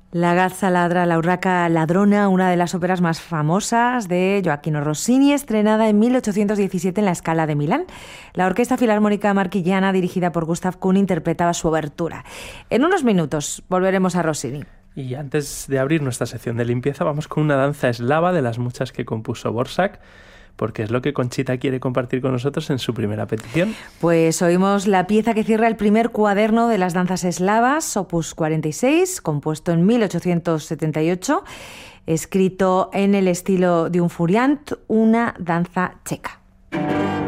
La gazza ladra, la urraca ladrona, una de las óperas más famosas de Gioacchino Rossini, estrenada en 1817 en la Scala de Milán. La Orquesta Filarmónica Marchigiana, dirigida por Gustav Kuhn, interpretaba su obertura. En unos minutos volveremos a Rossini. Y antes de abrir nuestra sección de limpieza, vamos con una danza eslava de las muchas que compuso Dvořák, porque es lo que Conchita quiere compartir con nosotros en su primera petición. Pues oímos la pieza que cierra el primer cuaderno de las danzas eslavas, opus 46, compuesto en 1878, escrito en el estilo de un furiant, una danza checa.